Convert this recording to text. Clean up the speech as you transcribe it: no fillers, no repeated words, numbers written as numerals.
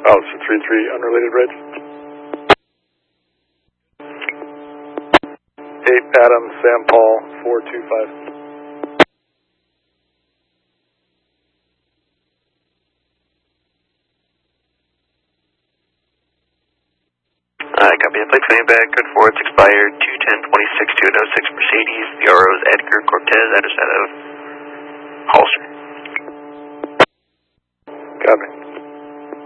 Officer 3-3, unrelated bridge. 8 Adam, Sam Paul, 425. Copy that. Plate coming back. Code 4, it's expired. 210-26 to 06 Mercedes. The RO is Edgar Cortez, address out of Holster. Copy.